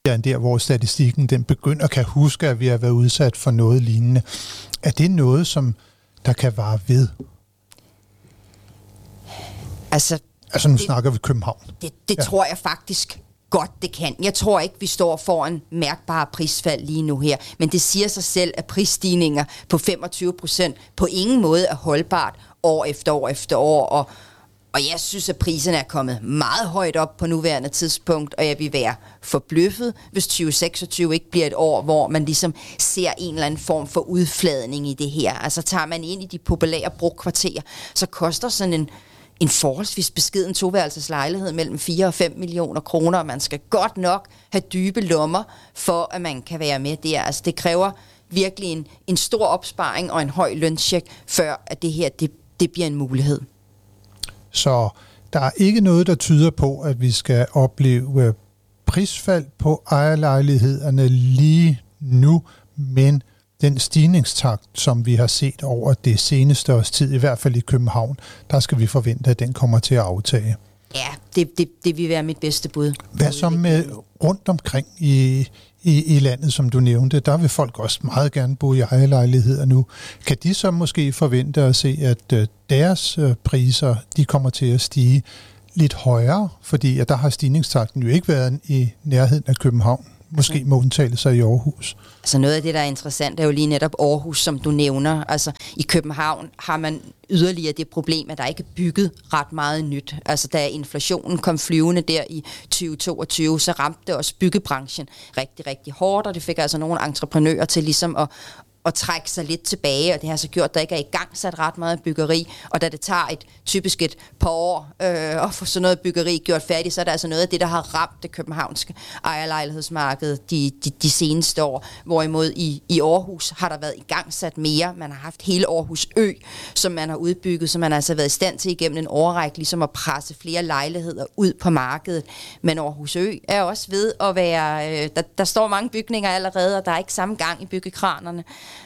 der, hvor statistikken den begynder, kan huske, at vi har været udsat for noget lignende. Er det noget, som der kan vare ved? Altså nu snakker vi København. Det tror jeg faktisk godt, det kan. Jeg tror ikke, vi står foran mærkbare prisfald lige nu her, men det siger sig selv, at prisstigninger på 25% på ingen måde er holdbart år efter år efter år, og jeg synes, at priserne er kommet meget højt op på nuværende tidspunkt, og jeg vil være forbløffet, hvis 2026 ikke bliver et år, hvor man ligesom ser en eller anden form for udfladning i det her. Altså tager man ind i de populære brugkvarterer, så koster sådan en forholdsvis beskeden toværelseslejlighed mellem 4 og 5 millioner kroner, og man skal godt nok have dybe lommer, for at man kan være med der. Altså det kræver virkelig en stor opsparing og en høj løncheck, før at det her det bliver en mulighed. Så der er ikke noget, der tyder på, at vi skal opleve prisfald på ejerlejlighederne lige nu, men den stigningstakt, som vi har set over det seneste års tid, i hvert fald i København, der skal vi forvente, at den kommer til at aftage. Ja, det vil være mit bedste bud. Hvad så med rundt omkring i landet, som du nævnte? Der vil folk også meget gerne bo i ejerlejligheder nu. Kan de så måske forvente at se, at deres priser, de kommer til at stige lidt højere? Fordi at der har stigningstakten jo ikke været i nærheden af København. Måske med undtagelser i Aarhus. Altså noget af det, der er interessant, er jo lige netop Aarhus, som du nævner. Altså i København har man yderligere det problem, at der ikke er bygget ret meget nyt. Altså da inflationen kom flyvende der i 2022, så ramte det også byggebranchen rigtig, rigtig hårdt, og det fik altså nogle entreprenører til ligesom at trække sig lidt tilbage, og det har så gjort, at der ikke er i gang sat ret meget byggeri, og da det tager typisk et par år at få sådan noget byggeri gjort færdigt, så er det altså noget af det, der har ramt det københavnske ejerlejlighedsmarked de seneste år, hvorimod i Aarhus har der været i gang sat mere. Man har haft hele Aarhus Ø, som man har udbygget, så man har altså været i stand til igennem en årrække ligesom at presse flere lejligheder ud på markedet. Men Aarhus Ø er også ved at være, der står mange bygninger allerede, og der er ikke samme gang i byggekranerne.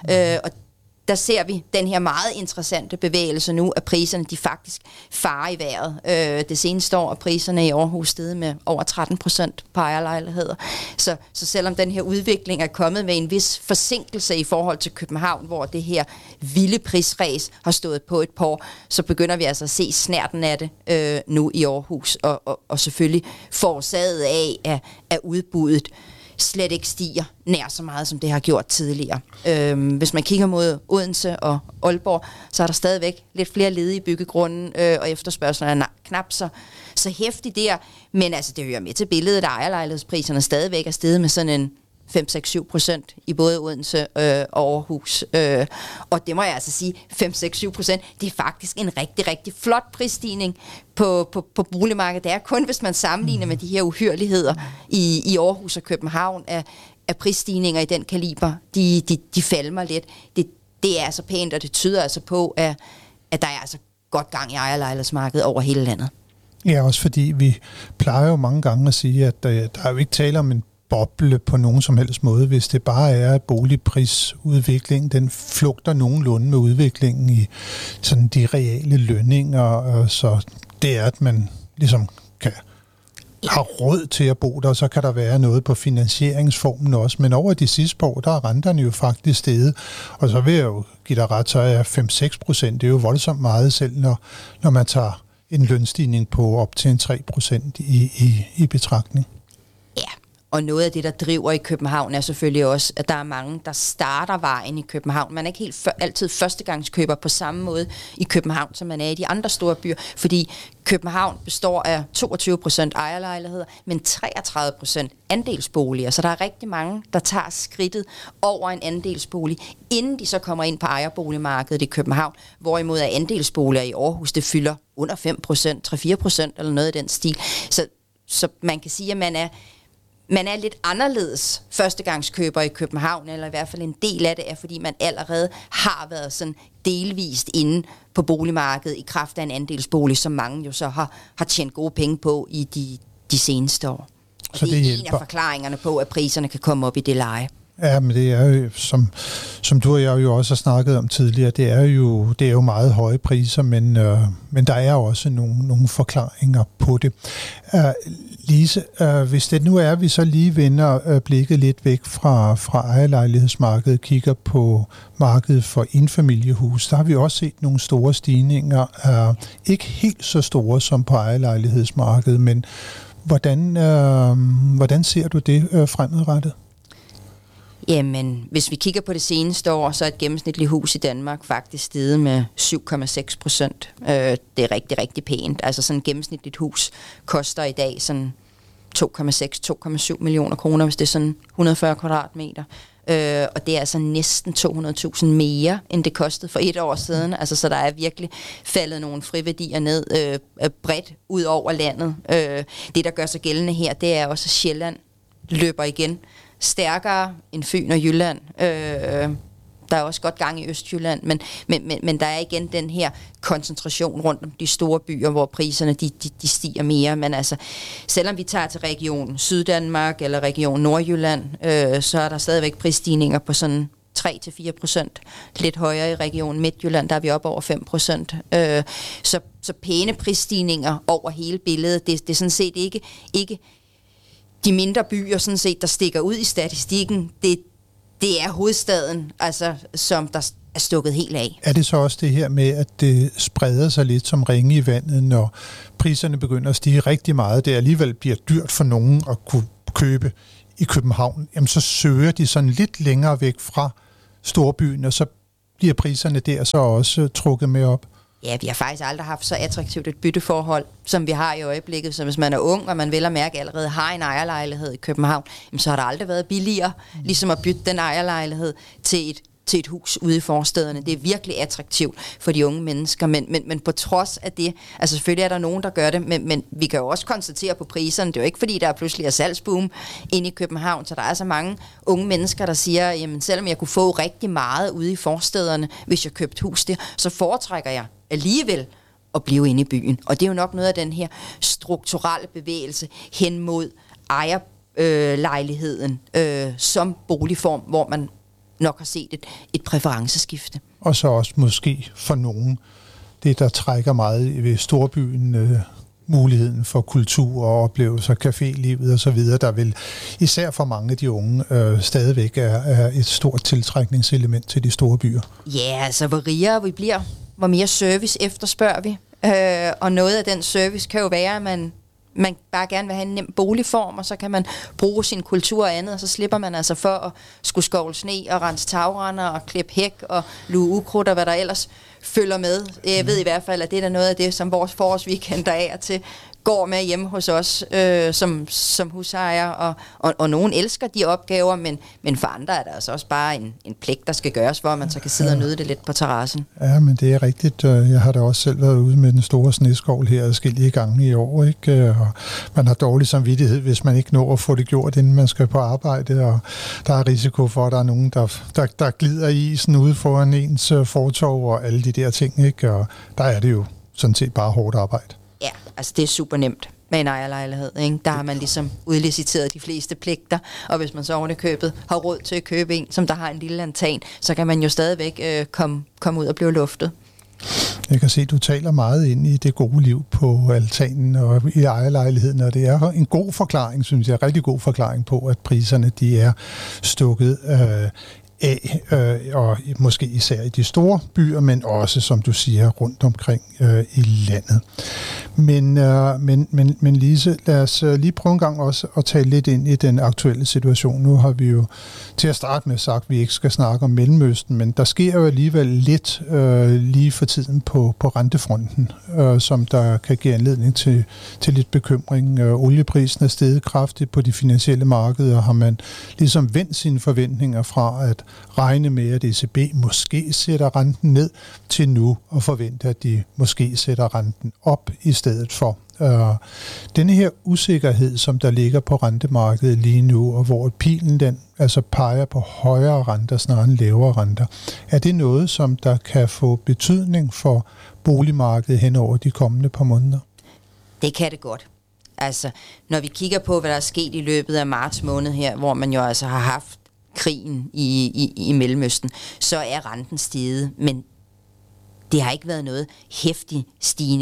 Og der ser vi den her meget interessante bevægelse nu, at priserne de faktisk farer i vejret. Det seneste år er priserne i Aarhus steget med over 13% på ejerlejligheder. Så selvom den her udvikling er kommet med en vis forsinkelse i forhold til København, hvor det her vilde prisræs har stået på et par år, så begynder vi altså at se snærten af det nu i Aarhus, og selvfølgelig forårsaget af udbuddet slet ikke stiger nær så meget, som det har gjort tidligere. Hvis man kigger mod Odense og Aalborg, så er der stadigvæk lidt flere ledige byggegrunden, og efterspørgselen er knap så hæftig der. Men altså, det hører med til billedet, at ejerlejlighedspriserne stadigvæk er steget med sådan en 5-6-7% i både Odense og Aarhus. Og det må jeg altså sige, 5-6-7%, det er faktisk en rigtig, rigtig flot prisstigning på boligmarkedet. Det er kun, hvis man sammenligner med de her uhyrligheder i Aarhus og København, at prisstigninger i den kaliber, de falmer lidt. Det er altså pænt, og det tyder altså på, at der er altså godt gang i ejerlejlighedsmarkedet over hele landet. Ja, også fordi vi plejer jo mange gange at sige, at der er jo ikke tale om en boble på nogen som helst måde, hvis det bare er, at boligprisudviklingen, den flugter nogenlunde med udviklingen i sådan de reale lønninger, så det er, at man ligesom kan have råd til at bo der, og så kan der være noget på finansieringsformen også, men over de sidste par år, der er renterne jo faktisk steget, og så vil jeg jo give dig ret, så er 5-6%, det er jo voldsomt meget selv, når man tager en lønstigning på op til en 3% i betragtning. Ja. Og noget af det, der driver i København, er selvfølgelig også, at der er mange, der starter vejen i København. Man er ikke helt altid førstegangskøber på samme måde i København, som man er i de andre store byer, fordi København består af 22% ejerlejligheder, men 33% andelsboliger. Så der er rigtig mange, der tager skridtet over en andelsbolig, inden de så kommer ind på ejerboligmarkedet i København, hvorimod at andelsboliger i Aarhus, det fylder under 5%, 3-4% eller noget i den stil. Så man kan sige, at man er lidt anderledes førstegangskøber i København, eller i hvert fald en del af det er, fordi man allerede har været sådan delvist inde på boligmarkedet i kraft af en andelsbolig, som mange jo så har tjent gode penge på i de seneste år. Og så det er en af forklaringerne på, at priserne kan komme op i det leje. Ja, men det er jo, som du og jeg jo også har snakket om tidligere, det er jo meget høje priser, men der er også nogle forklaringer på det. Lise, hvis det nu er, at vi så lige vender blikket lidt væk fra ejerlejlighedsmarkedet, kigger på markedet for enfamiliehus, der har vi også set nogle store stigninger. Ikke helt så store som på ejerlejlighedsmarkedet, men hvordan ser du det fremadrettet? Jamen, hvis vi kigger på det seneste år, så er et gennemsnitligt hus i Danmark faktisk steget med 7,6%. Det er rigtig, rigtig pænt. Altså sådan et gennemsnitligt hus koster i dag sådan 2,7 millioner kroner, hvis det er sådan 140 kvadratmeter. Og det er altså næsten 200.000 mere, end det kostede for et år siden. Altså, så der er virkelig faldet nogle friværdier ned bredt ud over landet. Det, der gør sig gældende her, det er også, at Sjælland løber igen stærkere end Fyn og Jylland. Der er også godt gang i Østjylland, men der er igen den her koncentration rundt om de store byer, hvor priserne de stiger mere. Men altså, selvom vi tager til region Syddanmark eller region Nordjylland, så er der stadigvæk prisstigninger på sådan 3-4%. Lidt højere i region Midtjylland, der er vi op over 5%. Så pæne prisstigninger over hele billedet. Det er sådan set ikke de mindre byer, sådan set, der stikker ud i statistikken. Det er hovedstaden, altså, som der er stukket helt af. Er det så også det her med, at det spreder sig lidt som ringe i vandet, når priserne begynder at stige rigtig meget, det alligevel bliver dyrt for nogen at kunne købe i København, jamen så søger de sådan lidt længere væk fra storbyen, og så bliver priserne der så også trukket med op? Ja, vi har faktisk aldrig haft så attraktivt et bytteforhold, som vi har i øjeblikket. Så hvis man er ung, og man vel at mærke allerede har en ejerlejlighed i København, så har der aldrig været billigere ligesom at bytte den ejerlejlighed til et hus ude i forstederne. Det er virkelig attraktivt for de unge mennesker, men på trods af det, altså selvfølgelig er der nogen, der gør det, men vi kan jo også konstatere på priserne, det er jo ikke fordi, der pludselig er salgsboom inde i København, så der er så mange unge mennesker, der siger, jamen selvom jeg kunne få rigtig meget ude i forstederne, hvis jeg købte hus der, så foretrækker jeg alligevel at blive inde i byen. Og det er jo nok noget af den her strukturelle bevægelse hen mod ejerlejligheden som boligform, hvor man nok har set et præferenceskifte. Og så også måske for nogen, det der trækker meget ved storbyen, muligheden for kultur og oplevelser, cafélivet og så videre, der vil især for mange af de unge stadigvæk er et stort tiltrækningselement til de store byer. Ja, altså hvor rigere vi bliver, hvor mere service efterspørger vi. Og noget af den service kan jo være, at man bare gerne vil have en nem boligform, og så kan man bruge sin kultur og andet, og så slipper man altså for at skulle skovle sne og rense tagrender og klippe hæk og luge ukrudt og hvad der ellers følger med. Jeg ved i hvert fald, at det er noget af det, som vores forårsweekender er til går med hjemme hos os som husejer, og nogen elsker de opgaver, men for andre er der altså også bare en pligt, der skal gøres, hvor man så kan sidde og nyde det lidt på terrassen. Ja, men det er rigtigt. Jeg har da også selv været ude med den store sneskovl her adskillige gange i år, ikke? Og man har dårlig samvittighed, hvis man ikke når at få det gjort, inden man skal på arbejde, og der er risiko for, at der er nogen, der glider i isen ude foran ens fortov og alle de der ting, ikke? Og der er det jo sådan set bare hårdt arbejde. Ja, altså det er super nemt med en ejerlejlighed, ikke? Der har man ligesom udliciteret de fleste pligter, og hvis man så oven i købet har råd til at købe en, som der har en lille altan, så kan man jo stadigvæk komme ud og blive luftet. Jeg kan se, at du taler meget ind i det gode liv på altanen og i ejerlejligheden, og det er en god forklaring, synes jeg, en rigtig god forklaring på, at priserne de er stukket af, og måske især i de store byer, men også, som du siger, rundt omkring i landet. Men Lise, lad os lige prøve en gang også at tale lidt ind i den aktuelle situation. Nu har vi jo til at starte med sagt, at vi ikke skal snakke om Mellemøsten, men der sker jo alligevel lidt lige for tiden på rentefronten, som der kan give anledning til lidt bekymring. Olieprisen er steget kraftigt på de finansielle markeder, har man ligesom vendt sine forventninger fra at regne med, at ECB måske sætter renten ned, til nu at forvente, at de måske sætter renten op i stedet for. Denne her usikkerhed, som der ligger på rentemarkedet lige nu, og hvor pilen den altså peger på højere renter snarere end lavere renter, er det noget, som der kan få betydning for boligmarkedet hen over de kommende par måneder? Det kan det godt. Altså, når vi kigger på, hvad der er sket i løbet af marts måned her, hvor man jo altså har haft krigen i Mellemøsten, så er renten steget, men det har ikke været noget heftig stigning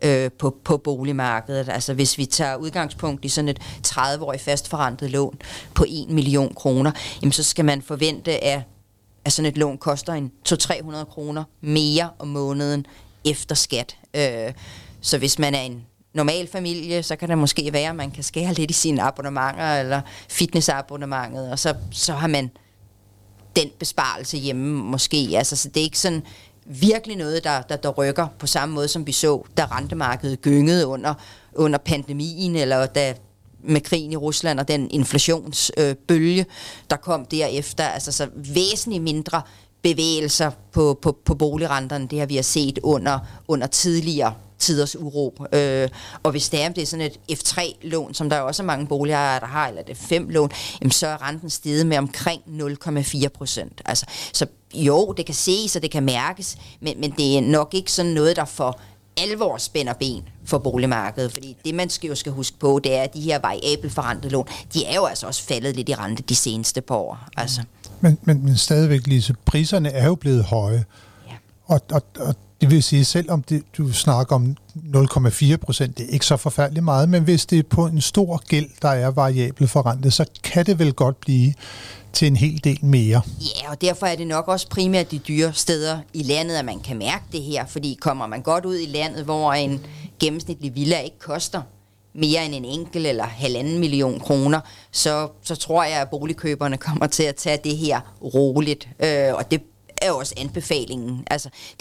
på boligmarkedet. Altså hvis vi tager udgangspunkt i sådan et 30-årigt fastforrentet lån på 1 million kroner, jamen så skal man forvente, at sådan et lån koster en 200-300 kroner mere om måneden efter skat. Så hvis man er en normal familie, så kan det måske være, at man kan skære lidt i sine abonnementer eller fitnessabonnementet, og så har man den besparelse hjemme måske. Altså, så det er ikke sådan virkelig noget, der rykker på samme måde, som vi så, da rentemarkedet gyngede under pandemien, eller da med krigen i Rusland og den inflationsbølge, der kom derefter. Altså så væsentligt mindre bevægelser på boligrenterne, det har vi set under tidligere tiders uro. Og hvis det er sådan et F3-lån, som der er også mange boligejere, der har, eller det 5-lån, jamen så er renten steget med omkring 0,4%. Altså, så jo, det kan ses, og det kan mærkes, men det er nok ikke sådan noget, der for alvor spænder ben for boligmarkedet, fordi det, man skal huske på, det er, at de her variabelt forrentede lån, de er jo altså også faldet lidt i rente de seneste par år. Altså. Men stadigvæk, Lise, priserne er jo blevet høje, ja. Og det vil sige, selvom du snakker om 0,4%, det er ikke så forfærdeligt meget, men hvis det er på en stor gæld, der er variabelt forrentet, så kan det vel godt blive til en hel del mere. Ja, og derfor er det nok også primært de dyre steder i landet, at man kan mærke det her, fordi kommer man godt ud i landet, hvor en gennemsnitlig villa ikke koster mere end en enkelt eller 1,5 million kroner, så tror jeg, at boligkøberne kommer til at tage det her roligt, og det er jo også anbefalingen. Altså,